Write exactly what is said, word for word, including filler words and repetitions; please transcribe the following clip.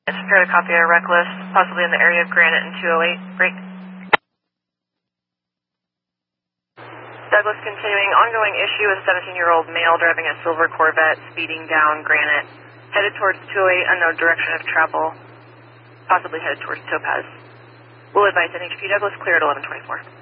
Prepare to copy a reckless, possibly in the area of Granite and two oh eight. Break. Douglas continuing, ongoing issue with seventeen-year-old male driving a silver Corvette, speeding down Granite, headed towards two oh eight, unknown direction of travel, possibly headed towards Topaz. We'll advise N H P Douglas, clear at eleven twenty-four.